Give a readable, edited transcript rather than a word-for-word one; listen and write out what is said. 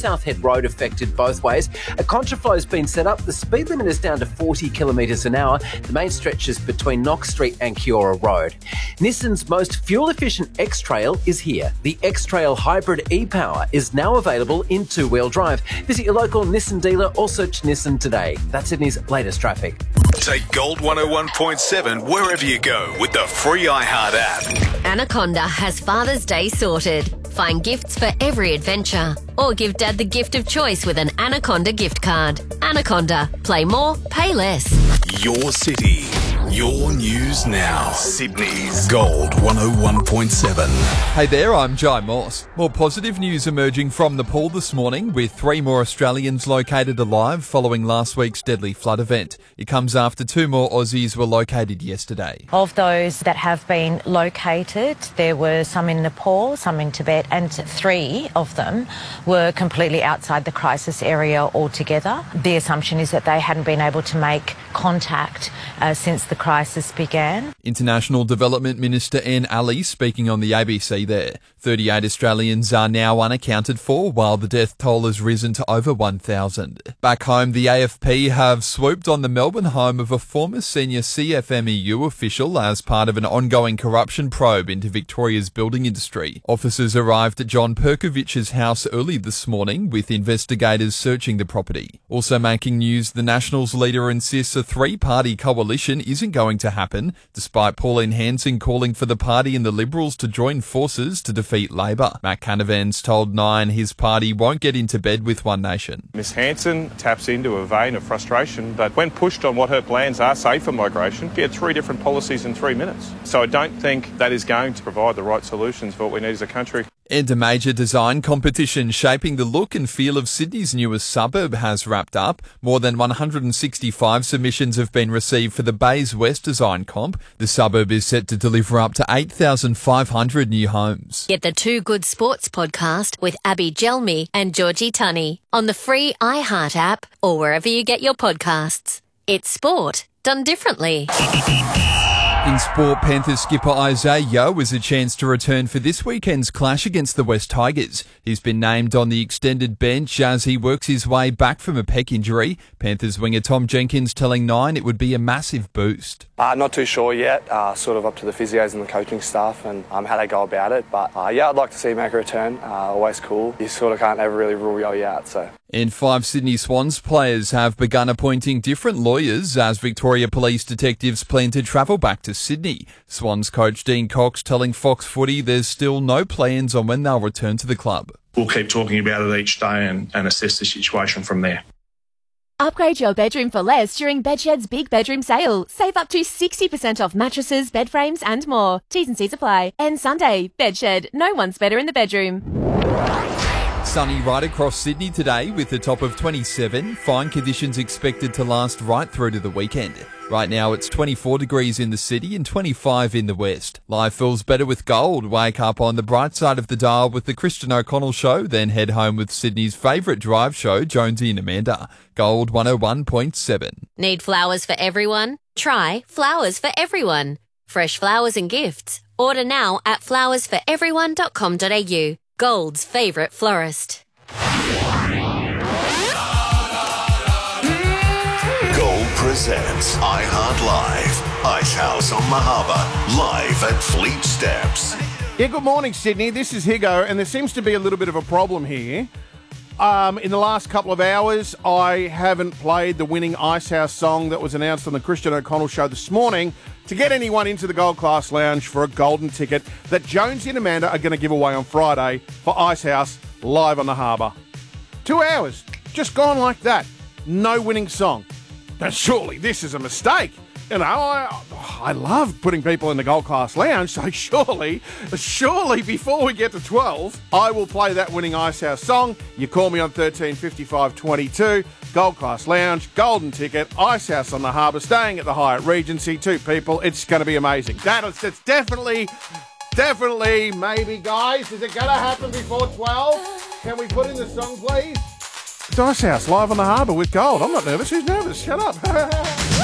South Head Road affected both ways. A contraflow has been set up. The speed limit is down to 40 kilometres an hour. The main stretch is between Knox Street and Kiora Road. Nissan's most fuel-efficient X-Trail is here. The X-Trail Hybrid e-Power is now available in two-wheel drive. Visit your local Nissan dealer or search Nissan today. That's Sydney's latest traffic. Take Gold 101.7 wherever you go with the free iHeart app. Anaconda has Father's Day sorted. Find gifts for every adventure. Or give Dad the gift of choice with an Anaconda gift card. Anaconda. Play more, pay less. Your city. Your news now. Sydney's Gold 101.7. Hey there, I'm Jai Moss. More positive news emerging from Nepal this morning, with 3 more Australians located alive following last week's deadly flood event. It comes after 2 more Aussies were located yesterday. Of those that have been located, there were some in Nepal, some in Tibet, and 3 of them were completely outside the crisis area altogether. The assumption is that they hadn't been able to make contact since the crisis began. International Development Minister Anne Ali speaking on the ABC there. 38 Australians are now unaccounted for, while the death toll has risen to over 1,000. Back home, the AFP have swooped on the Melbourne home of a former senior CFMEU official as part of an ongoing corruption probe into Victoria's building industry. Officers arrived at John Perkovich's house early this morning, with investigators searching the property. Also making news, the Nationals leader insists a 3-party coalition isn't going to happen, despite Pauline Hanson calling for the party and the Liberals to join forces to defeat Labor. Matt Canavan's told Nine his party won't get into bed with One Nation. Ms Hanson taps into a vein of frustration that when pushed on what her plans are, say for migration, she had 3 different policies in 3 minutes. So I don't think that is going to provide the right solutions for what we need as a country. And a major design competition shaping the look and feel of Sydney's newest suburb has wrapped up. More than 165 submissions have been received for the Bays West Design Comp. The suburb is set to deliver up to 8,500 new homes. Get the Too Good Sports podcast with Abby Gelmi and Georgie Tunney on the free iHeart app or wherever you get your podcasts. It's sport done differently. In sport, Panthers skipper Isaiah Yeo has a chance to return for this weekend's clash against the West Tigers. He's been named on the extended bench as he works his way back from a pec injury. Panthers winger Tom Jenkins telling Nine it would be a massive boost. Not too sure yet, sort of up to the physios and the coaching staff and how they go about it. But yeah, I'd like to see him make a return. Always cool. You sort of can't ever really rule you out, so. And 5 Sydney Swans players have begun appointing different lawyers as Victoria Police detectives plan to travel back to Sydney. Swans coach Dean Cox telling Fox Footy there's still no plans on when they'll return to the club. We'll keep talking about it each day and assess the situation from there. Upgrade your bedroom for less during Bedshed's Big Bedroom Sale. Save up to 60% off mattresses, bed frames and more. T's and C's apply. And Sunday, Bedshed. No one's better in the bedroom. Sunny right across Sydney today with a top of 27. Fine conditions expected to last right through to the weekend. Right now it's 24 degrees in the city and 25 in the west. Life feels better with gold. Wake up on the bright side of the dial with the Christian O'Connell Show, then head home with Sydney's favourite drive show, Jonesy and Amanda. Gold 101.7. Need flowers for everyone? Try Flowers for Everyone. Fresh flowers and gifts. Order now at flowersforeveryone.com.au. Gold's favourite florist. Gold presents iHeart Live. Ice House on the Harbour. Live at Fleet Steps. Yeah, good morning, Sydney. This is Higo, and there seems to be a little bit of a problem here. In the last couple of hours, I haven't played the winning Ice House song that was announced on the Christian O'Connell Show this morning to get anyone into the Gold Class Lounge for a golden ticket that Jonesy and Amanda are going to give away on Friday for Ice House live on the harbour. 2 hours, just gone like that. No winning song. Now, surely this is a mistake. You know, I love putting people in the Gold Class Lounge, so surely before we get to 12, I will play that winning Ice House song. You call me on 13 55 22, Gold Class Lounge, golden ticket, Ice House on the harbour, staying at the Hyatt Regency, 2 people. It's going to be amazing. It's definitely, maybe, guys. Is it going to happen before 12? Can we put in the song, please? It's Ice House live on the harbour with gold. I'm not nervous. Who's nervous? Shut up.